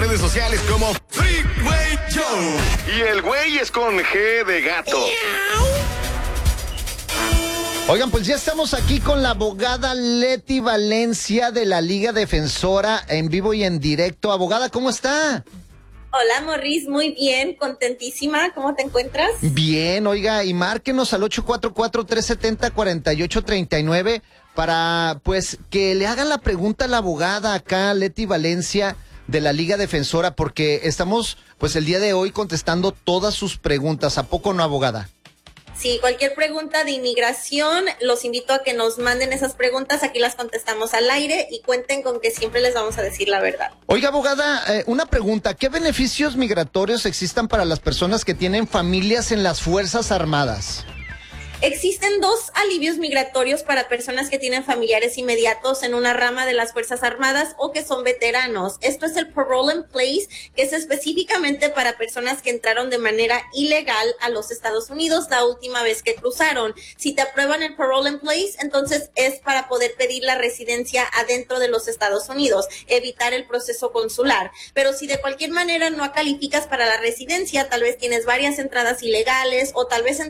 redes sociales como Freeway Show. Y el güey es con G de gato. Oigan, pues ya estamos aquí con la abogada Leti Valencia de la Liga Defensora en vivo y en directo. Abogada, ¿cómo está? Hola, Morris, muy bien, contentísima. ¿Cómo te encuentras? Bien, oiga, y márquenos al 844-370-4839 para, pues, que le hagan la pregunta a la abogada acá, Leti Valencia de la Liga Defensora, porque estamos, pues, el día de hoy contestando todas sus preguntas. ¿A poco no, abogada? Sí, cualquier pregunta de inmigración, los invito a que nos manden esas preguntas, aquí las contestamos al aire y cuenten con que siempre les vamos a decir la verdad. Oiga, abogada, una pregunta, ¿qué beneficios migratorios existan para las personas que tienen familias en las Fuerzas Armadas? Existen 2 alivios migratorios para personas que tienen familiares inmediatos en una rama de las Fuerzas Armadas o que son veteranos. Esto es el Parole in Place, que es específicamente para personas que entraron de manera ilegal a los Estados Unidos la última vez que cruzaron. Si te aprueban el Parole in Place, entonces es para poder pedir la residencia adentro de los Estados Unidos, evitar el proceso consular. Pero si de cualquier manera no calificas para la residencia, tal vez tienes varias entradas ilegales o tal vez